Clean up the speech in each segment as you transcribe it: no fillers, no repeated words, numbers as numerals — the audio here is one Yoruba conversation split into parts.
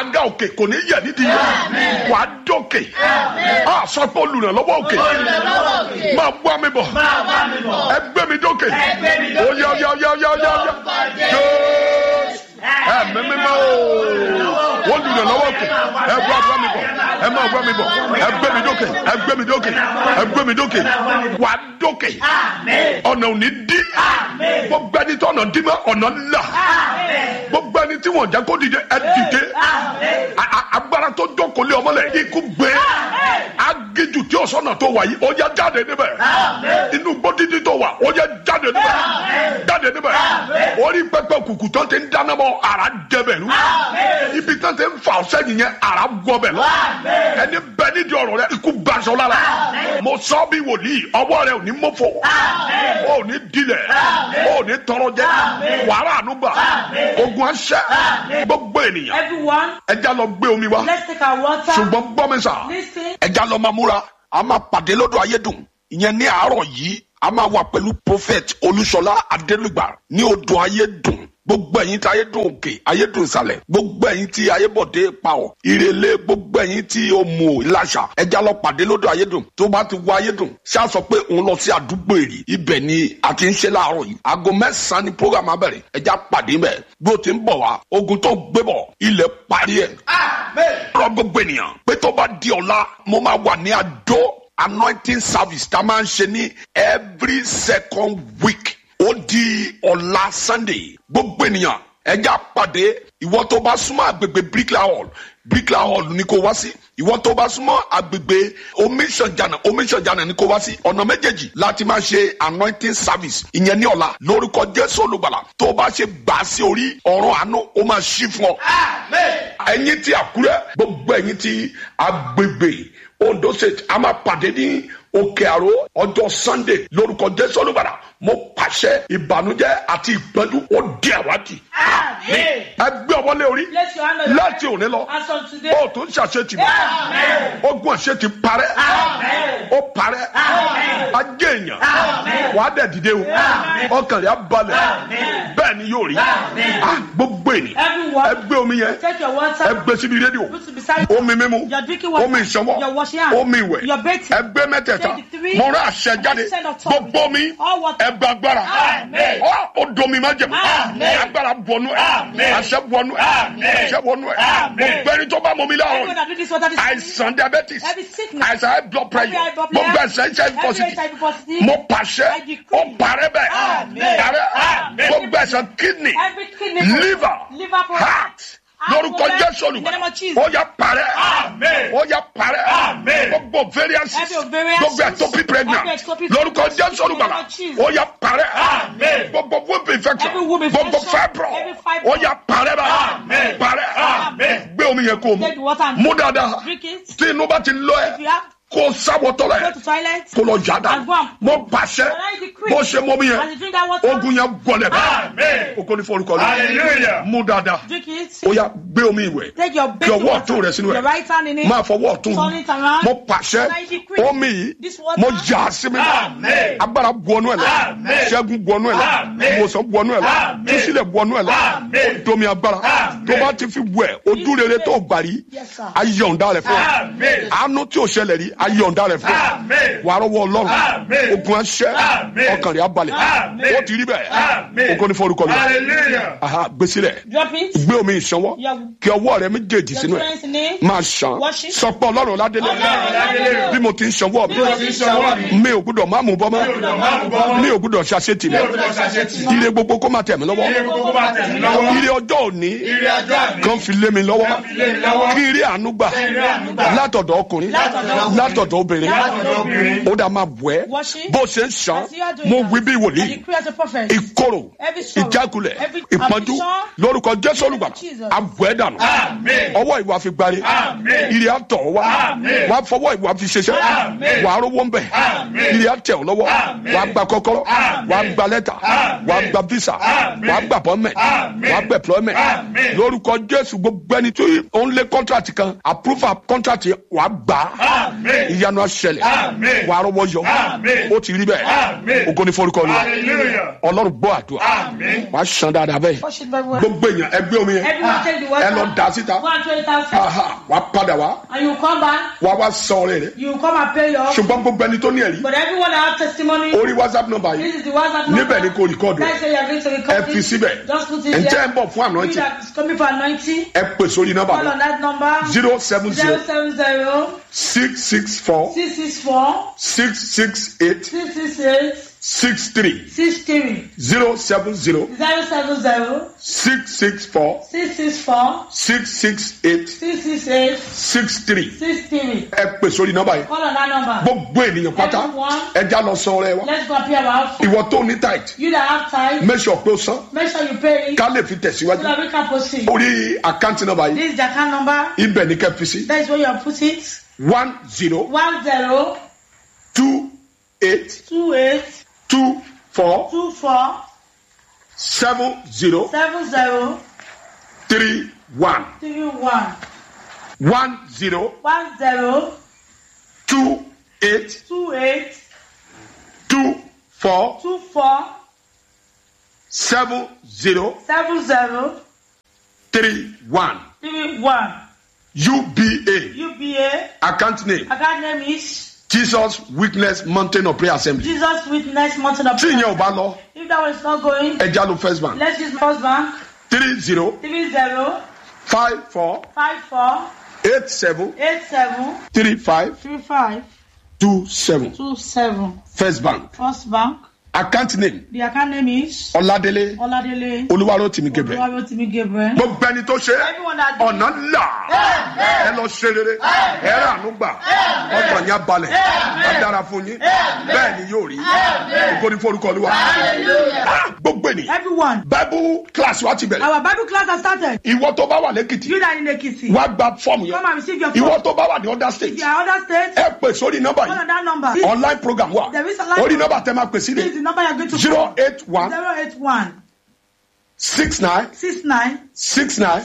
àga òkè kò ní yẹ̀ nídìí wà á dókè sọ pé olùrànlọ́wọ́ òkè máa wá mi bọ̀ ẹgbẹ́ mi dókè ó yá mímọ́ olùrànlọ́wọ́ òkè ẹgbẹ́ àgbà mi bọ̀ ẹ máa wá mi bọ̀ ẹgbẹ́ mi dókè wà á dókè ọ̀nà ò ní dí gbogbo ẹni tí ọ̀nà dí mọ́ ọ̀nà ńlá gbogbo ẹni tí wọ́n jẹ́ kó dìde ẹ dìde agbára tó jókòó lé ọmọlẹ̀ ikú gbé agéjù tí o sọ̀nà tó wà yìí ó yá jáde níbẹ̀ inú gbódìdí tó wà ó yá jáde níbẹ̀ orí pẹpẹ kùkù tó ti ń dáná mọ́ ara jẹbẹ̀ lú ibi tó ti ń fa ọ̀sẹ̀ yìnyẹn ara gbọ́bẹ̀ lọ ẹni bẹ nídìí ọ̀rọ̀ rẹ ikú gbaṣọ lára mo sọ bí wòlíì ọwọ́ rẹ ò ní mọ́fọ́ ò ní dilẹ̀ ò ní tọrọ jẹ wàrà ànúgbà ogun aṣẹ gbogbo ènìyàn ẹja lọ gbé omi wa ṣùgbọ́n gbọ́ mi sà ẹja lọ máa múra a máa pàdé lọ́dọ̀ ayédùn ìyẹn ní àárọ̀ yìí a máa wà pẹ̀lú prophet olúṣọlá adélùgbà ní odò ayédùn gbogbo ẹ̀yin tí ayédùn òkè ayédùn ìsàlẹ̀ gbogbo ẹ̀yin tí ayébọ̀dé pàwọ̀ ìrẹ̀lẹ̀ gbogbo ẹ̀yin tí ó mú ìlàṣà ẹja lọ pàdé lọ́dọ̀ ayédùn tó bá ti wọ ayédùn ṣáà sọ pé òun lọ sí àdúgbò èrì ibẹ̀ ni a ti ń ṣe láàárọ̀ yìí aago 9 ni program abẹ̀rẹ̀ ẹja pàdé mẹ́ bí o ti ń bọ̀ wá ogun tó gbé bọ̀ ilẹ̀ parí ẹ̀ rọ gbogbo ènìyàn pé tó bá di ọ̀la mo máa wà ní Adó anointing service tá a máa ń ṣe ní every second week ó di ọ̀la Sunday gbogbo ènìyàn ẹja pàdé ìwọ tó bá súnmọ́ àgbègbè bricklayer hall ni kò wá sí ìwọ tó bá súnmọ́ àgbègbè omiṣanjana ni kò wá sí ọ̀nà méjèèjì láti máa ṣe anointing service ìyẹn ní ọ̀la lórúkọ Jésù olùgbàlà tó bá ṣe gbà sí orí ọ̀run àánú ó máa ṣí fún ọ. ẹ̀yin tí Àkúrẹ́ gbogbo ẹ̀yin tí àgbègbè Ondo State a máa pàdé ní Òkè Àró ọjọ́ Sunday lórúkọ Jésù olùgbàlà mo pàṣẹ ìbànújẹ́ àti ìpọ́njú ó di àwátì. ẹgbẹ́ ọwọ́lé orí láti òní lọ ó tún ṣàṣetì mọ́ ogun àṣetì parẹ́ ó parẹ́ ajé èèyàn wàá dẹ̀ dìde o ọkàn rẹ̀ á balẹ̀ bẹ́ẹ̀ ni yóò rí gbogbo ènìyàn ẹgbẹ́ omi yẹn ẹgbẹ́ síbi rédíò omi mímu omi ìṣanwọ́ omi ìwẹ̀ ẹgbẹ́ mẹ́tẹ̀ẹ̀ta mo rán àṣẹ jáde gbogbo omi ẹgbẹ́ agbára ó domi má jẹ̀mú agbára bọ̀nú ẹ̀ àṣẹ bọ̀nú ẹ̀ àṣẹ bọ̀nú ẹ̀ gbogbo ẹni tó bá mọ mi láàrọ̀ àìsàn diabetes àìsàn high blood pressure gbogbo ẹ̀sẹ̀ HIV positive mo pàṣẹ ó parẹ́ bẹ́ẹ̀ parẹ́ gbogbo ẹ̀sẹ̀ kidney liver heart lórúkọ Jésù olùgbàlà ó yá parẹ́ ó yá parẹ́ gbogbo variance gbogbo ectopic pregnant lórúkọ Jésù olùgbàlà ó yá parẹ́ gbogbo womb infection gbogbo fibroid ó yá parẹ́ bá parẹ́ gbé omi yẹn kó mú dáadáa tí inú bá ti lọ ẹ kó sáwọ tọ́lá ẹ̀ kó lọ jáda mo pàṣẹ bó ṣe mọ́ mi yẹn ogun yẹn gbọ́lẹ̀ báyìí o kò ní forúkọ lọ mú dáadáa ó yá gbé omi ìwẹ̀ kí ọwọ́ ọ̀tún rẹ̀ sínú ẹ̀ máa fọwọ́ ọ̀tún mo pàṣẹ omi yìí mo jà á sí mi agbára buọnú ẹ̀ lọ ṣẹ́gun buọnú ẹ̀ lọ ìwòsàn buọnú ẹ̀ lọ túsílẹ̀ buọnú ẹ̀ lọ ó domi agbára tó bá ti fi wẹ̀ ojú rere tó gbàrí ayọ̀ǹda rẹ̀ fún ọ àánú tí ò ṣẹlẹ̀ rí ayọ̀ǹda rẹ̀ fún wàá rọ́wọ́ Ọlọ́run ogun aṣẹ́ ọkàn rẹ̀ abalẹ̀ ó ti rí bẹ́ẹ̀ ogun ní forúkọ lọ gbèsè rẹ̀ gbé omi ìṣanwọ́ kí ọwọ́ rẹ̀ méjèèjì sínú ẹ̀ máa ṣàn sọpọ̀ Ọlọ́run ládélé bí mo ti ń ṣanwọ́ mi ò gbúdọ̀ má mú bọ́ mọ́ mi ò gbúdọ̀ ṣàṣetì mẹ́ ire gbogbo kó máa tẹ̀ mí lọ́wọ́ ire ọjọ́ òní kan fi lé mi lọ́wọ́ kí ire àánú gbà látọ̀dọ̀ ọkùnrin látọ̀dọ̀ obìnrin ó dá máa bù ẹ́ bó ṣe ń ṣàn mo wí bí wòlíì ìkorò ìjákulẹ̀ ìpọ́njú lórúkọ Jésù olùgbàlà àbù ẹ́ dànù ọwọ́ ìwà fi gbárí ìrì àtọ̀ wá wà fọwọ́ ìwà fi ṣiṣẹ́ wà á rówó ń bẹ̀ ìrì àtẹ̀ ọ̀ lọ́wọ́ wà á gba kọ́kọ́rọ́ wà á gba lẹ́tà wà á gba visa wà á gba appointment wà á gba employment lórúkọ Jésù gbogbo ẹni tó ń lé contract kan approval contract wà á gbà á ìyanu aṣẹlẹ̀ wà á rọwọ́ yọ ó ti rí bẹ́ẹ̀ ògo ni forúkọ Olúwa Ọlọ́run gbọ́ àdúrà wà á ṣan dáadáa bẹ́ẹ̀ gbogbo èèyàn ẹgbẹ́ omi yẹn ẹ lọ dà síta wà á padà wá wà á wá sọ ọrẹ rẹ ṣùgbọ́n gbogbo ẹni tó ní ẹ̀rí orí WhatsApp number yìí níbẹ̀ ni kò rìkọ́dù ẹ fi síbẹ̀ ǹjẹ́ ẹ ń bọ̀ fún anointing ẹ pè sórí nọ́mbà 070 664 668 63 070 664 668 63 ẹ pè sórí nọ́mbà yìí gbogbo ènìyàn pátá ẹ já lọ san ọrẹ wa ìwọ tó ní tithe make sure pé o san ká lè fi tẹ̀síwájú orí àkáǹtì nọ́mbà yìí ibẹ̀ ní kẹ́ fi sí 10 28 24 70 31 10 28 24 70 31 UBA account name is Jesus Witness Mountain of Prayer Assembly. Jesus Witness Mountain of Prayer. Tí ìyẹn ò bá lọ. If that one is not going. Ẹ já lọ First Bank. Let's use First Bank. 30 54 87 35 27. First Bank. First Bank. Account name. The account name is Ọládélé Olúwarótìmí Gabriel. Gbogbo ẹni tó ṣe ọ̀nà ńlá ẹ lọ ṣe rere ẹ rà àánú gbà ọkàn yẹn balẹ̀ ẹ dára fún yín bẹ́ẹ̀ ni yóò rí ògo ni forúkọ Olúwa. Gbogbo ènìyàn Bible class wa ti bẹ̀rẹ̀. Our Bible class has started. Ìwọ tó bá wà lẹ́kìtì. You that in Ekiti. Wá gba fọ́ọ̀mù yẹn. Come and receive your form. Ìwọ tó bá wà ní other state. Your other state. Ẹ pè sórí nọ́mbà Call on that number. yìí. Online program wà. There is a line. Orí nọ́mbà tẹ́ máa pè sí This is ni. the number you're going to 081 69 69 16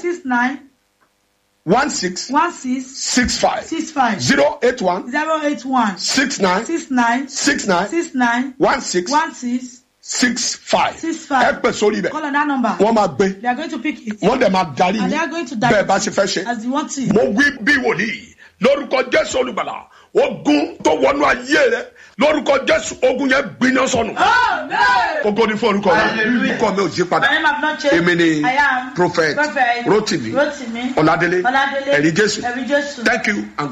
65 081 69 65 ẹ pè sórí ibẹ̀ Call on that number. wọ́n máa gbé They are going to pick it. wọ́n dẹ̀ máa darí And they are going to direct bẹ́ẹ̀ bá ṣe fẹ́ ṣe. as you want it. mo wí bí wòlíì lórúkọ Jésù olùgbàlà ogun tó wọnú ayé rẹ lórúkọ Jésù ogun yẹn gbiná sọnù. Ògo ni fún orúkọ mi orúkọ mi ò yí padà èmi ni prophet Rotimi Ọládélé ẹ̀rí Jésù. Thank you.